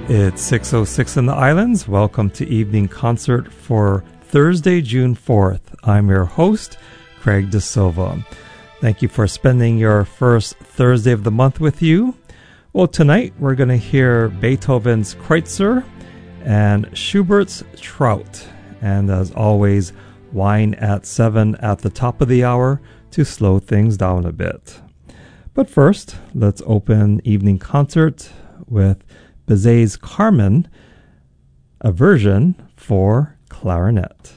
It's 6:06 in the islands. Welcome to Evening Concert for Thursday, June 4th. I'm your host, Craig De Silva. Thank you for spending your first Thursday of the month with you. Well, tonight we're going to hear Beethoven's Kreutzer and Schubert's Trout. And as always, wine at 7 at the top of the hour to slow things down a bit. But first, let's open Evening Concert with Bizet's Carmen, a version for clarinet.